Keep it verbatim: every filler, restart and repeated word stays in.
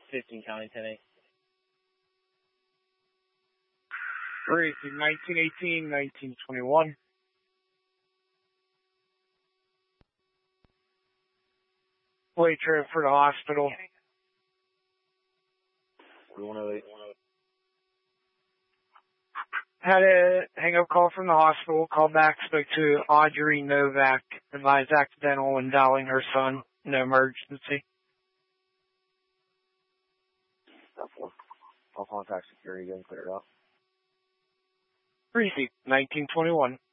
fifteen County ten eight. Racing nineteen eighteen, nineteen twenty-one. Weight transfer to hospital. one oh eight. Had a hang-up call from the hospital, called back, spoke to Audrey Novak, advised accidental when dialing her son, no emergency. I'll contact security and clear it up. Receipt nineteen twenty-one.